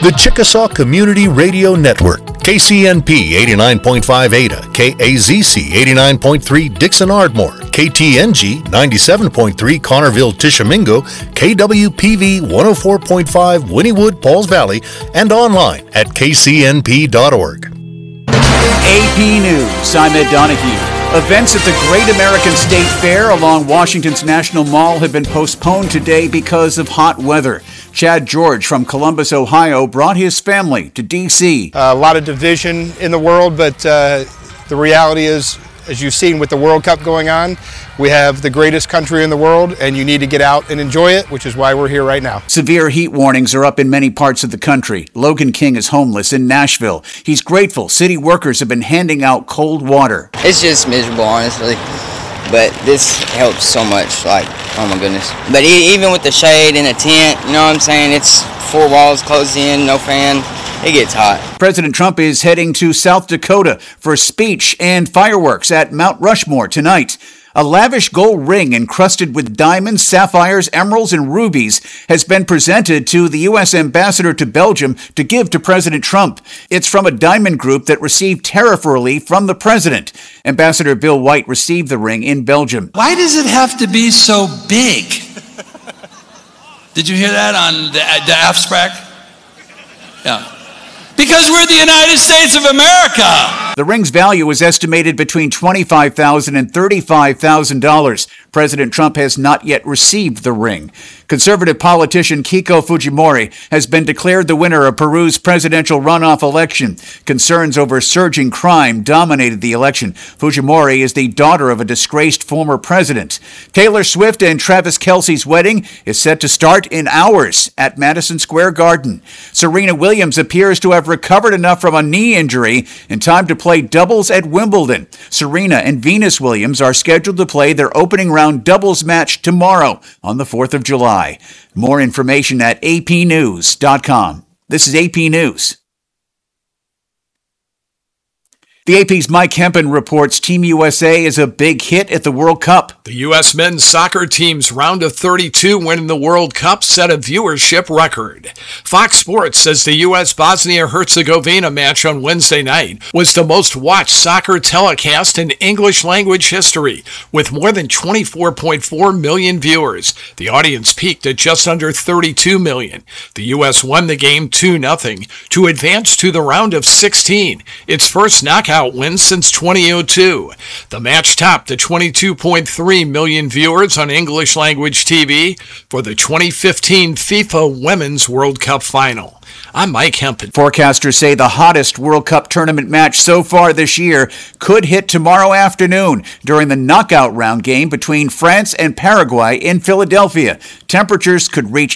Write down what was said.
The Chickasaw Community Radio Network, KCNP 89.5 Ada, KAZC 89.3 Dixon Ardmore, KTNG 97.3 Connerville Tishomingo, KWPV 104.5 Wynnewood Pauls Valley, and online at kcnp.org. AP News, I'm Ed Donahue. Events at the Great American State Fair along Washington's National Mall have been postponed today because of hot weather. Chad George from Columbus, Ohio, brought his family to D.C. A lot of division in the world, but the reality is, as you've seen with the World Cup going on, we have the greatest country in the world, and you need to get out and enjoy it, which is why we're here right now. Severe heat warnings are up in many parts of the country. Logan King is homeless in Nashville. He's grateful city workers have been handing out cold water. It's just miserable, honestly, but this helps so much, like, oh my goodness. But even with the shade and a tent, you know what I'm saying, it's four walls closed in, no fan. It gets hot. President Trump is heading to South Dakota for a speech and fireworks at Mount Rushmore tonight. A lavish gold ring encrusted with diamonds, sapphires, emeralds, and rubies has been presented to the U.S. ambassador to Belgium to give to President Trump. It's from a diamond group that received tariff relief from the president. Ambassador Bill White received the ring in Belgium. Why does it have to be so big? Did you hear that on the AFSPAC? Yeah. Because we're the United States of America. The ring's value is estimated between $25,000 and $35,000. President Trump has not yet received the ring. Conservative politician Keiko Fujimori has been declared the winner of Peru's presidential runoff election. Concerns over surging crime dominated the election. Fujimori is the daughter of a disgraced former president. Taylor Swift and Travis Kelce's wedding is set to start in hours at Madison Square Garden. Serena Williams appears to have recovered enough from a knee injury in time to play doubles at Wimbledon. Serena and Venus Williams are scheduled to play their opening round doubles match tomorrow on the 4th of July. More information at apnews.com. This is AP News. The AP's Mike Hempen reports Team USA is a big hit at the World Cup. The U.S. men's soccer team's round of 32 winning the World Cup set a viewership record. Fox Sports says the U.S. Bosnia-Herzegovina match on Wednesday night was the most watched soccer telecast in English-language history, with more than 24.4 million viewers. The audience peaked at just under 32 million. The U.S. won the game 2-0 to advance to the round of 16, its first knockout win since 2002. The match topped the 22.3 million viewers on English language TV for the 2015 FIFA Women's World Cup Final. I'm Mike Hempen. Forecasters say the hottest World Cup tournament match so far this year could hit tomorrow afternoon during the knockout round game between France and Paraguay in Philadelphia. Temperatures could reach